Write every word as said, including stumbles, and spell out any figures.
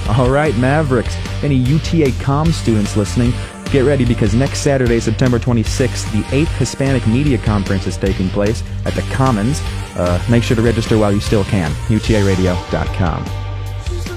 All right, Mavericks. Any U T A Comm students listening, get ready because next Saturday, September twenty-sixth, the eighth Hispanic Media Conference is taking place at the Commons. Uh, make sure to register while you still can. U T A radio dot com.